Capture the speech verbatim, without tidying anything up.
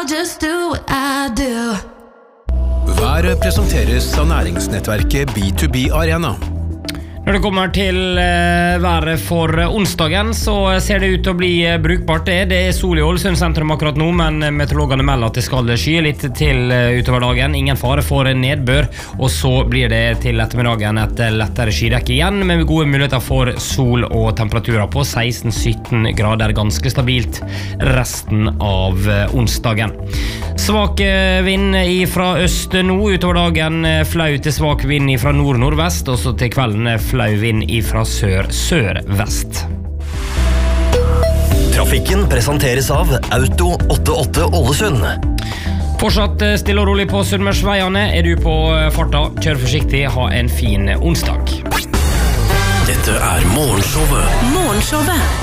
just do what I do. Været presenteres av næringsnettverket B to B Arena. Når det kommer til uh, været for uh, onsdagen, så ser det ut til å bli uh, brukbart det. Det er sol i Ålesund sentrum akkurat nå, men meteorologene melder at det skal skye litt til uh, utover dagen. Ingen fare for nedbør, og så blir det til ettermiddagen et lettere skydekke igjen, med gode muligheter for sol og temperaturer på seksten til sytten grader, ganske stabilt resten av uh, onsdagen. Svak uh, vind fra øst nå, utover dagen uh, flau til svak vind fra nord-nordvest, og så til kvelden uh, flau vind fra sør-sør-vest. Trafikken presenteres av Auto åttiåtte Ålesund. Fortsatt stille og rolig på Sunnmørsveiene. Er du på farta, kjør forsiktig, ha en fin onsdag. Dette er Morgenshowet. Morgenshowet.